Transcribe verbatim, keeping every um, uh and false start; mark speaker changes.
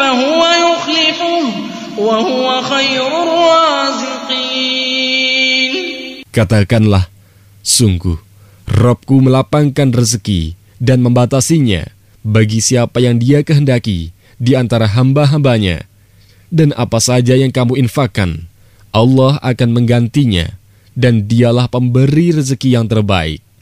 Speaker 1: فهو يخلفه وهو خير الرازقين.
Speaker 2: Katakanlah, sungguh Rabbku melapangkan rezeki dan membatasinya bagi siapa yang Dia kehendaki di antara hamba-hambanya. Dan apa saja yang kamu infakkan, Allah akan menggantinya, dan Dialah pemberi rezeki yang terbaik.